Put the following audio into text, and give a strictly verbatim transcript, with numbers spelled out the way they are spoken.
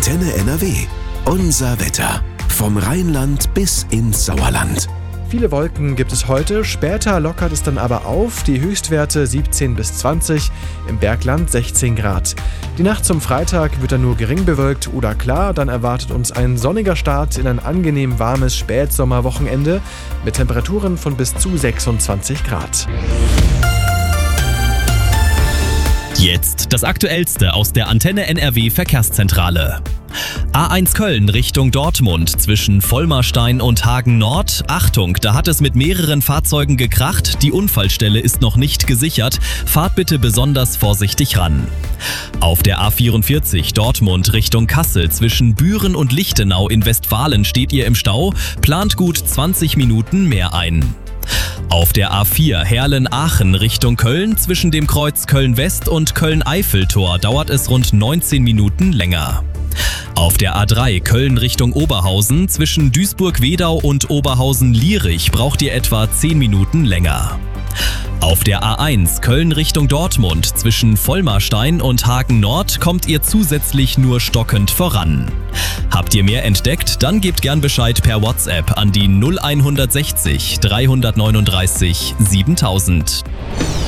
Antenne N R W. Unser Wetter. Vom Rheinland bis ins Sauerland. Viele Wolken gibt es heute, später lockert es dann aber auf, die Höchstwerte siebzehn bis zwanzig, im Bergland sechzehn Grad. Die Nacht zum Freitag wird dann nur gering bewölkt oder klar, dann erwartet uns ein sonniger Start in ein angenehm warmes Spätsommerwochenende mit Temperaturen von bis zu sechsundzwanzig Grad. Jetzt das Aktuellste aus der Antenne N R W Verkehrszentrale. A eins Köln Richtung Dortmund zwischen Vollmarstein und Hagen Nord. Achtung, da hat es mit mehreren Fahrzeugen gekracht. Die Unfallstelle ist noch nicht gesichert. Fahrt bitte besonders vorsichtig ran. Auf der A vierundvierzig Dortmund Richtung Kassel zwischen Büren und Lichtenau in Westfalen steht ihr im Stau. Plant gut zwanzig Minuten mehr ein. Auf der A vier Herlen-Aachen Richtung Köln zwischen dem Kreuz Köln-West und Köln-Eiffeltor dauert es rund neunzehn Minuten länger. Auf der A drei Köln Richtung Oberhausen zwischen Duisburg-Wedau und Oberhausen-Lierich braucht ihr etwa zehn Minuten länger. Auf der A eins Köln Richtung Dortmund zwischen Vollmarstein und Hagen Nord kommt ihr zusätzlich nur stockend voran. Habt ihr mehr entdeckt? Dann gebt gern Bescheid per WhatsApp an die null eins sechzig dreihundertneununddreißig siebentausend.